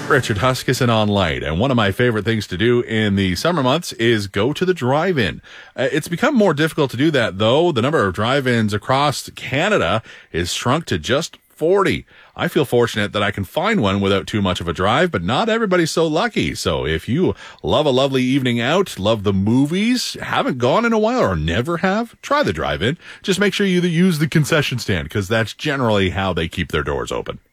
Richard Huskisson on Light, and one of my favorite things to do in the summer months is go to the drive-in. It's become more difficult to do that, though. The number of drive-ins across Canada is shrunk to just 40. I feel fortunate that I can find one without too much of a drive, but not everybody's so lucky. So if you love a lovely evening out, love the movies, haven't gone in a while or never have, try the drive-in. Just make sure you use the concession stand, because that's generally how they keep their doors open.